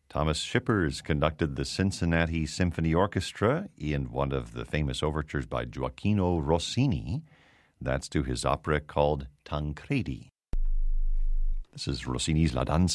Thomas Shippers conducted the Cincinnati Symphony Orchestra in one of the famous overtures by Gioacchino Rossini. That's to his opera called Tancredi. This is Rossini's La Danza.